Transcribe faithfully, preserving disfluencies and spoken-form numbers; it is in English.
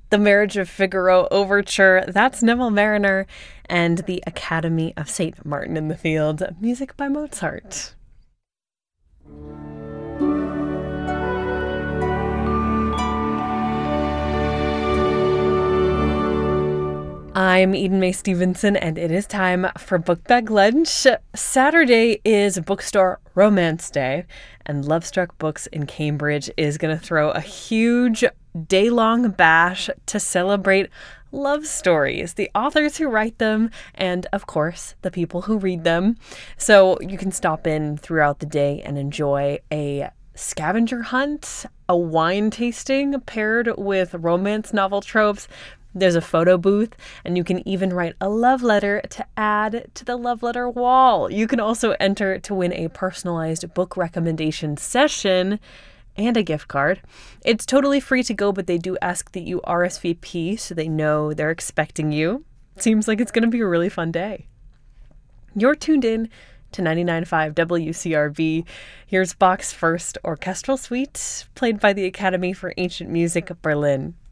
The Marriage of Figaro Overture, that's Neville Mariner, and the Academy of Saint Martin in the Field, music by Mozart. I'm Eden Mae Stevenson, and it is time for Book Bag Lunch. Saturday is Bookstore Romance Day, and Lovestruck Books in Cambridge is going to throw a huge day-long bash to celebrate love stories, the authors who write them, and, of course, the people who read them. So you can stop in throughout the day and enjoy a scavenger hunt, a wine tasting paired with romance novel tropes. There's a photo booth, and you can even write a love letter to add to the love letter wall. You can also enter to win a personalized book recommendation session and a gift card. It's totally free to go, but they do ask that you R S V P so they know they're expecting you. Seems like it's going to be a really fun day. You're tuned in to ninety-nine point five W C R B. Here's Bach's First Orchestral Suite, played by the Academy for Ancient Music, Berlin.